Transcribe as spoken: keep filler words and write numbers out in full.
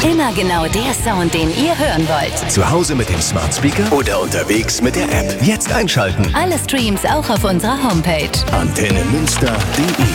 Immer genau der Sound, den ihr hören wollt. Zu Hause mit dem Smart Speaker oder unterwegs mit der App. Jetzt einschalten. Alle Streams auch auf unserer Homepage. antenne münster punkt de